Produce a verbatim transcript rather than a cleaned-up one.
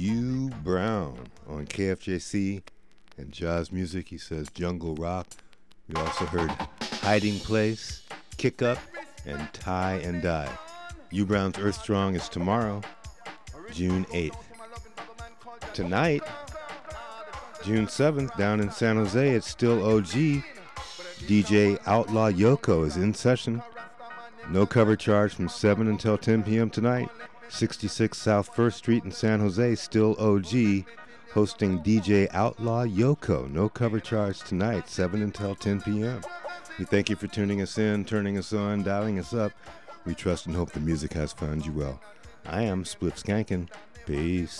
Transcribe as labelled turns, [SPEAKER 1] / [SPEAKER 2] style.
[SPEAKER 1] U Brown on K F J C and jazz music. He says jungle rock. We also heard Hiding Place, Kick Up, and Tie and Die. U Brown's Earth Strong is tomorrow, June eighth. Tonight, June seventh, down in San Jose, it's still O G. D J Outlaw Yoko is in session. No cover charge from seven until ten p.m. tonight. sixty-six South First Street in San Jose, still O G, hosting D J Outlaw Yoko. No cover charge tonight, seven until ten p.m. We thank you for tuning us in, turning us on, dialing us up. We trust and hope the music has found you well. I am Spliff Skankin'. Peace.